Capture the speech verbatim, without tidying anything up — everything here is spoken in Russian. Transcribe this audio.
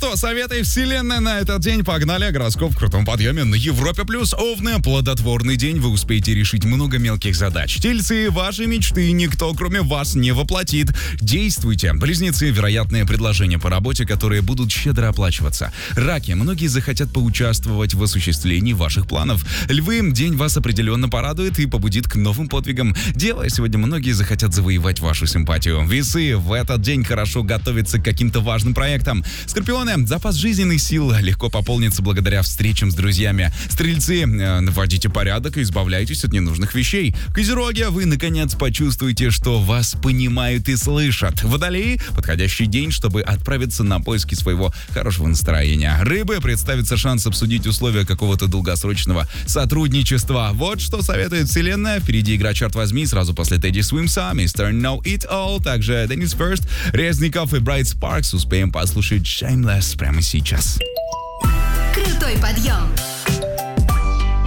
что, советы вселенной на этот день. Погнали. Гороскоп в крутом подъеме на Европе+. плюс. Овны. Плодотворный день. Вы успеете решить много мелких задач. Тельцы. Ваши мечты никто, кроме вас, не воплотит. Действуйте. Близнецы. Вероятные предложения по работе, которые будут щедро оплачиваться. Раки. Многие захотят поучаствовать в осуществлении ваших планов. Львы. День вас определенно порадует и побудит к новым подвигам. Дело сегодня многие захотят завоевать вашу симпатию. Весы. В этот день хорошо готовиться к каким-то важным проектам. Скорпионы. Запас жизненных сил легко пополнится благодаря встречам с друзьями. Стрельцы. Э, наводите порядок и избавляйтесь от ненужных вещей. Козероги. Вы, наконец, почувствуете, что вас понимают и слышат. Водолеи. Подходящий день, чтобы отправиться на поиски своего хорошего настроения. Рыбы. Представится шанс обсудить условия какого-то долгосрочного сотрудничества. Вот что советует вселенная. Впереди игра «Черт возьми», сразу после Teddy Swims, мистер Know It All, также Деннис Ферст, Резников и Брайт Спаркс. Успеем послушать Shameless прямо сейчас. Крутой подъем.